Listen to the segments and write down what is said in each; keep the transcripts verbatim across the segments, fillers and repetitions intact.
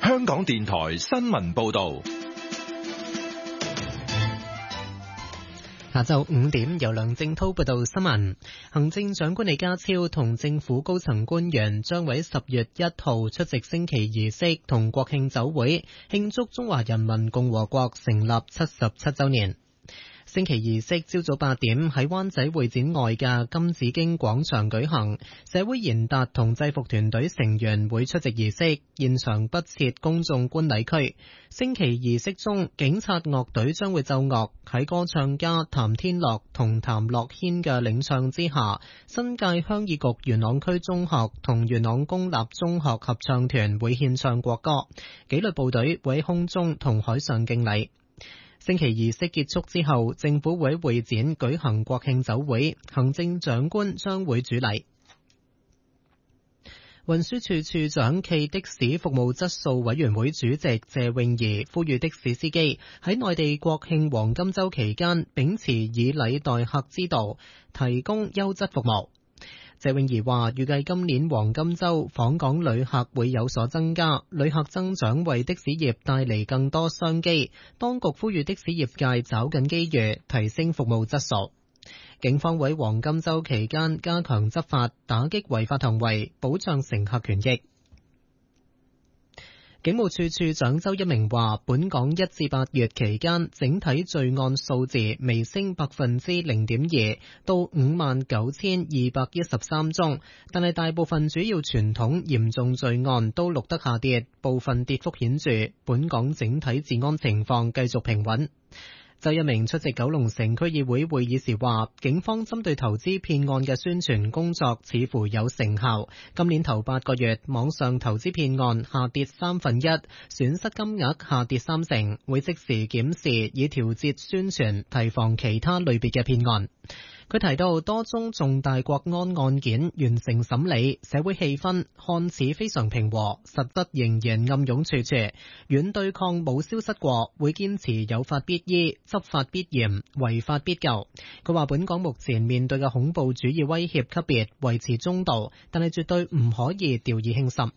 香港電台新聞報道。 下晝五點，由梁正濤報道新聞。行政長官李家超同政府高層官員將喺十月一號出席升旗儀式同國慶酒會，慶祝中華人民共和國成立七十七週年。升旗儀式朝早八點喺灣仔會展外嘅金紫荊廣場舉行，社會賢達同制服團隊成員會出席儀式，現場不設公眾觀禮區。升旗儀式中，警察樂隊將會奏樂，喺歌唱家譚天樂同譚樂軒嘅領唱之下，新界鄉議局元朗區中學同元朗公立中學合唱團會獻唱國歌，紀律部隊會喺空中同海上敬禮。升旗儀式結束之後，政府會喺會展舉行國慶酒會，行政長官將會主禮。運輸署署長暨的士服務質素委員會主席謝永儀呼籲的士司機喺內地國慶黃金週期間秉持以禮待客之道，提供優質服務。謝永儀話：預計今年黃金週訪港旅客會有所增加，旅客增長為的士業帶嚟更多商機。當局呼籲的士業界抓緊機遇，提升服務質素。警方會喺黃金週期間加強執法，打擊違法行為，保障乘客權益。警務處處長周一鳴話，本港一至八月期間整體罪案數字微升百分之零點二，到五萬九千二百一十三宗，但係大部分主要傳統嚴重罪案都錄得下跌，部分跌幅顯著。本港整體治安情況繼續平穩。周一鳴出席九龍城區議會會議時話，警方針對投資騙案嘅宣傳工作似乎有成效。今年頭八個月，網上投資騙案下跌三分一，損失金額下跌三成，會即時檢視以調節宣傳，提防其他類別嘅騙案。佢提到多宗重大國安案件完成審理，社會氣氛看似非常平和，實質仍然暗湧處處。軟對抗冇消失過，會堅持有法必依、執法必嚴、違法必究。佢話本港目前面對嘅恐怖主義威脅級別維持中度，但係絕對唔可以掉以輕心。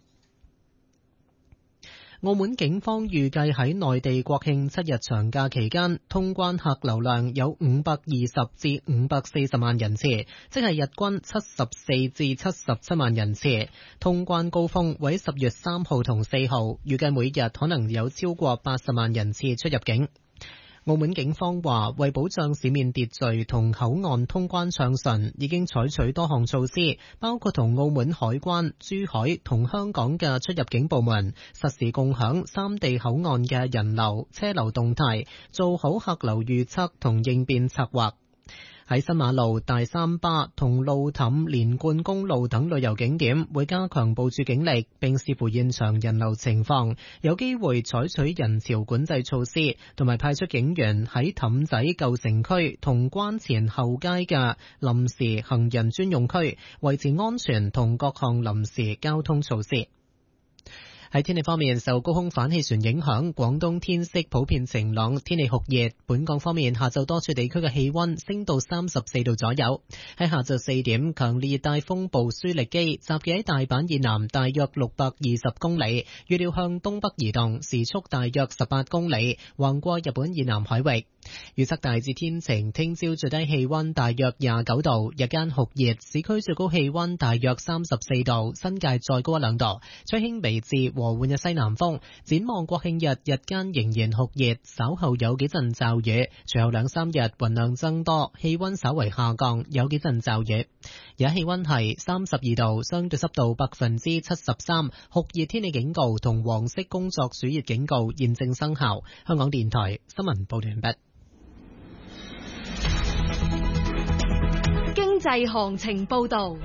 澳門警方預計喺內地國慶七日長假期間，通關客流量有五百二十至五百四十萬人次，即係日均七十四至七十七萬人次。通關高峰為十月三號同四號，預計每日可能有超過八十萬人次出入境。澳門警方話，為保障市面秩序同口岸通關暢順，已經採取多項措施，包括同澳門海關、珠海同香港嘅出入境部門實時共享三地口岸嘅人流、車流動態，做好客流預測同應變策劃。喺新馬路、大三巴同路氹連貫公路等旅遊景點會加強部署警力，並視乎現場人流情況，有機會採取人潮管制措施，同埋派出警員喺氹仔舊城區同關前後街嘅臨時行人專用區維持安全同各項臨時交通措施。喺天氣方面，受高空反氣旋影響，廣東天色普遍晴朗，天氣酷熱。本港方面，下晝多處地區嘅氣溫升到三十四度左右。喺下晝四點，強烈熱帶風暴舒力基集結喺大阪以南大約六百二十公里，預料向東北移動，時速大約十八公里，橫過日本以南海域。預測大致天晴，聽朝最低氣溫大約廿九度，日間酷熱，市區最高氣溫大約三十四度，新界再高一兩度，吹輕微至和緩嘅西南風。展望國慶日，日間仍然酷熱，稍後有幾陣驟雨，隨後兩三日雲量增多，氣溫稍為下降，有幾陣驟雨。而家氣溫係三十二度，相對濕度百分之七十三，酷熱天氣警告同黃色工作暑熱警告現正生效。香港電台新聞報道完畢。 經濟行情報道。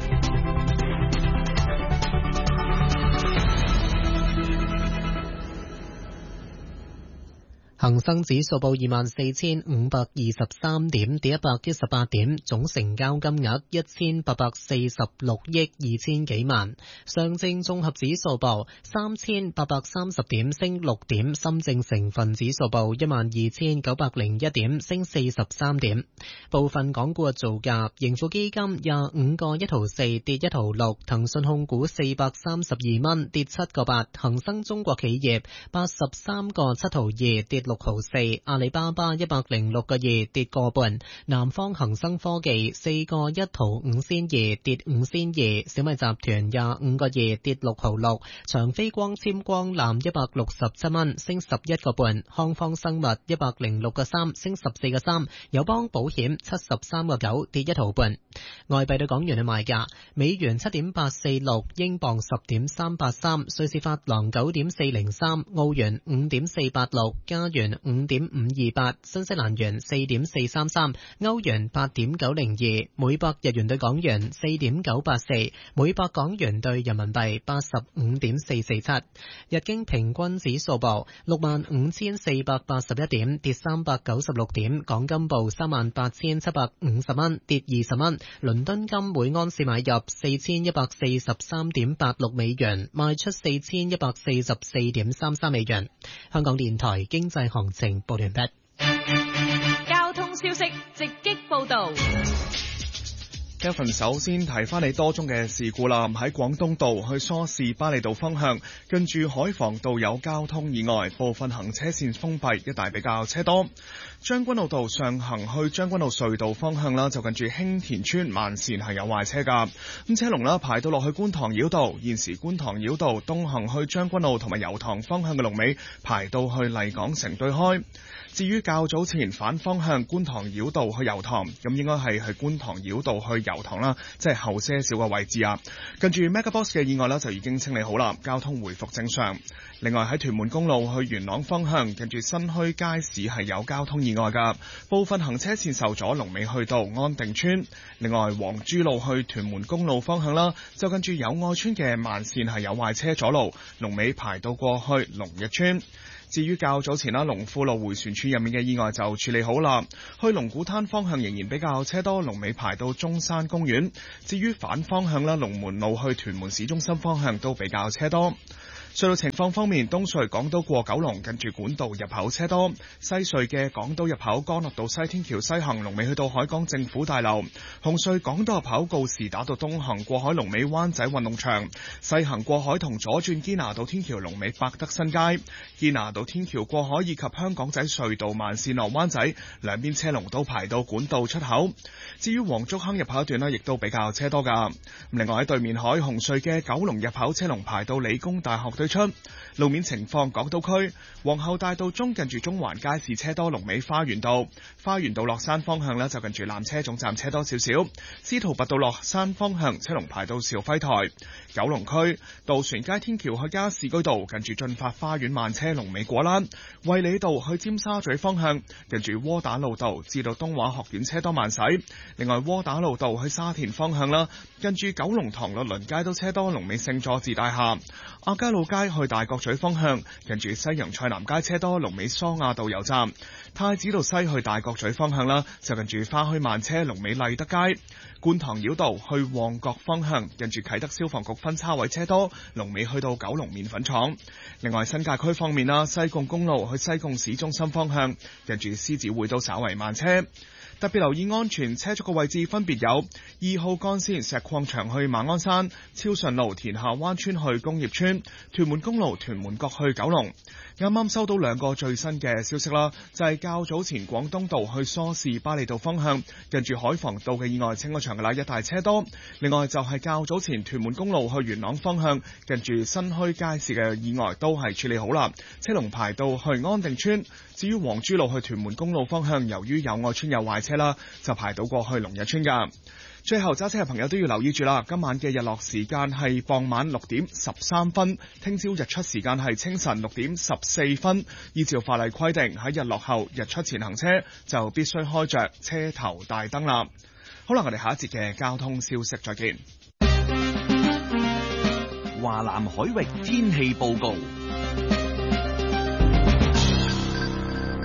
恒生指數報二萬四千五百二十三點，跌一百一十八點，總成交金額一千八百四十六億二千幾萬。上證綜合指數報三千八百三十點，升六點。深證成分指數報一萬二千九百零一點，升四十三點。部分港股嘅造價：盈富基金廿五個一毫四，跌一毫六；騰訊控股四百三十二蚊，跌七個八；恒生中國企業八十三個七毫二，跌六毫四，阿里巴巴一百零六個二，跌個半，南方恒生科技四個一毫五仙二，跌五仙二，小米集團廿五個二，跌六毫六，長飛光纖光纜一百六十七蚊，升十一個半，康方生物一百零六個三，升十四個三，友邦保險七十三個九，跌一毫半。外幣對港元嘅賣價：美元七點八四六，英鎊十點三八三，瑞士法郎九點四零三，澳元五點四八六，加元五點五二八，新西蘭元四點四三三，歐元八點九零二，每百日元對港元四點九八四，每百港元對人民幣八十五點四四七。日經平均指數報六萬五千四百八十一點，跌三百九十六點。港金報三萬八千七百五十蚊，跌二十蚊。倫敦金每安士買入四千一百四十三點八六美元，賣出四千一百四十四點三三美元。香港電台經濟行情報完畢。 交通消息直擊報道。 Kevin 首先提翻你多宗嘅事故啦，喺廣東道去梳士巴利道方向，近住海防道有交通意外，部分行車線封閉，一帶比較車多。將軍澳道上行去將軍澳隧道方向啦，就近住興田村慢線係有壞車噶，咁車龍啦排到落去觀塘繞道，現時觀塘繞道東行去將軍澳同埋油塘方向嘅龍尾排到去麗港城對開。至於較早前反方向觀塘繞道去油塘，咁應該係去觀塘繞道去油塘啦，即係後些少嘅位置啊。跟住 Megabox 嘅意外呢就已經清理好啦，交通回復正常。另外喺屯門公路去元朗方向，跟住新墟街市係有交通意外噶，部分行車線受阻，龍尾去到安定村。另外黃珠路去屯門公路方向啦，就跟住友愛村嘅慢線係有壞車阻路，龍尾排到過去龍逸村。至於較早前啦，龍富路迴旋處入面嘅意外就處理好啦，去龍鼓灘方向仍然比較車多，龍尾排到中山公園。至於反方向啦，龍門路去屯門市中心方向都比較車多。隧道情況方面，東隧港島過九龍近住管道入口車多，西隧嘅港島入口干諾道西天橋西行龍尾去到海港政府大樓，紅隧港島入口告士打道東行過海龍尾灣仔運動場，西行過海同左轉堅拿道天橋龍尾百德新街，堅拿道天橋過海以及香港仔隧道慢線落灣仔兩邊車龍都排到管道出口。至於黃竹坑入口一段呢，亦都比較車多噶。另外喺對面海紅隧嘅九龍入口車龍排到理工大學對出。路面情況，港島區皇后大道中近住中環街市車多，龍尾花園道，花園道落山方向呢就近住纜車總站車多少少。司徒拔道落山方向車龍排到兆輝台。九龍區渡船街天橋去加士居道近住駿發花園慢車龍尾果欄。衛理道去尖沙咀方向近住窩打老道至到東華學院車多慢駛。另外窩打老道去沙田方向啦，近住九龍塘律倫街都車多，龍尾聖佐治大廈。亞皆老街去大角咀方向近住西洋菜南街車多，龍尾梳亞道油站。太子道西去大角咀方向啦，就近住花墟慢車龍尾麗德街。觀塘繞道去旺角方向近住啟德消防局分叉位車多，龍尾去到九龍麵粉廠。另外新界區方面啦，西貢公路去西貢市中心方向近住獅子會都稍為慢車。特別留意安全車速嘅位置分別有二號幹線石礦場去馬鞍山、超順路田下灣村去工業村、屯門公路屯門角去九龍。啱啱收到兩個最新嘅消息啦，就係、是、較早前廣東道去梳士巴利道方向近住海防道嘅意外清咗場嘅啦，一大車多。另外就係較早前屯門公路去元朗方向近住新墟街市嘅意外都係處理好啦，車龍排到去安定村。至於黃珠路去屯門公路方向，由於友愛村有壞車啦，就排到過去龍日村噶。最後揸車嘅朋友都要留意住啦，今晚嘅日落時間係傍晚六點十三分，聽朝日出時間係清晨六點十四分。依照法例規定，喺日落後日出前行車就必須開着車頭大燈啦。好啦，我哋下一節嘅交通消息再見。 華南海域天氣報告。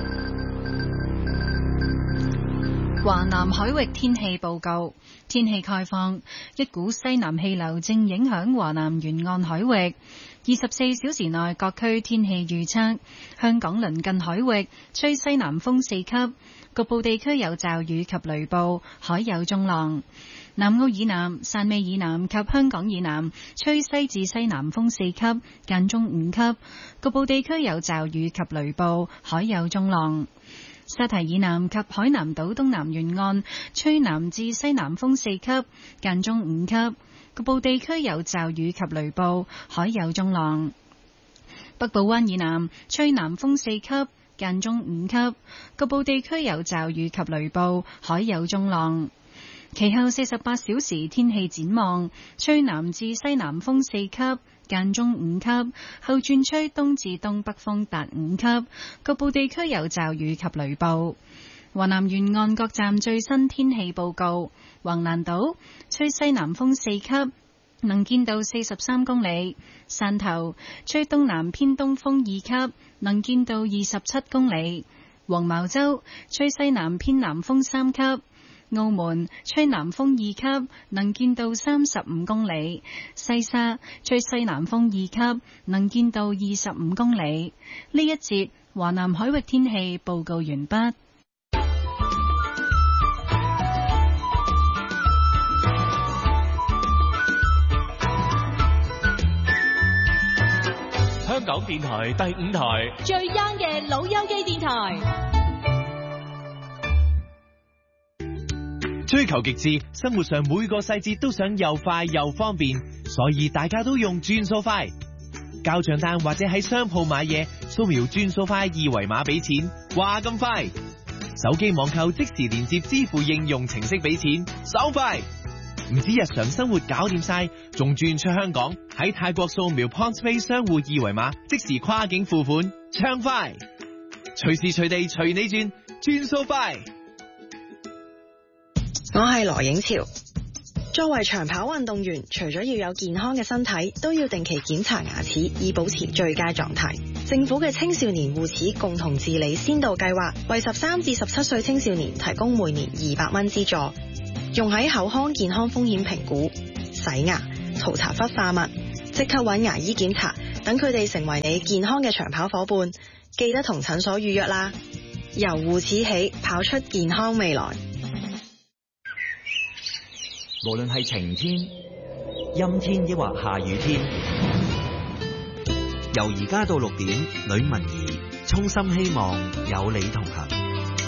華南海域天氣報告，天氣概況，一股西南氣流正影響華南沿岸海域。二十四小時內各區天氣預測：香港鄰近海域吹西南風四級，局部地區有驟雨及雷暴，海有中浪。南澳以南、汕尾以南及香港以南吹西至西南風四級，間中五級，局部地區有驟雨及雷暴，海有中浪。沙堤以南及海南島東南沿岸吹南至西南風四級，間中五級，局部地區有驟雨及雷暴，海有中浪。北部灣以南吹南風四級，間中五級，局部地區有驟雨及雷暴，海有中浪。其後四十八小時天氣展望，吹南至西南風四級，間中五級，後轉吹東至東北風達五級，局部地區有驟雨及雷暴。華南沿岸各站最新天氣報告：橫瀾島吹西南風四級，能見度四十三公里；汕頭吹東南偏東風二級，能見度二十七公里；黃茅洲吹西南偏南風三級；澳門吹南風二級，能見度三十五公里；西沙吹西南風二級，能見度二十五公里。呢一節華南海域天氣報告完畢。 香港電台第五台最 young 嘅老友記電台。 追求極致，生活上每個細節都想又快又方便，所以大家都用轉數快。交賬單或者喺商鋪買嘢，掃描轉數快二維碼俾錢，話咁快。手機網購即時連接支付應用程式俾錢，手快。唔止日常生活搞掂晒，仲轉出香港，喺泰國掃描 PointsPay 商戶二維碼，即時跨境付款，暢快。隨時隨地隨你轉，轉數快。 我係羅影潮。作為長跑運動員，除咗要有健康嘅身體，都要定期檢查牙齒，以保持最佳狀態。政府嘅青少年護齒共同治理先導計劃，為十三至十七歲青少年提供每年二百蚊資助，用喺口腔健康風險評估、洗牙、塗搽氟化物，即刻揾牙醫檢查，等佢哋成為你健康嘅長跑伙伴。記得同診所預約啦。由護齒起，跑出健康未來。 無論係晴天、陰天抑或下雨天，由而家到六點，呂文儀衷心希望有你同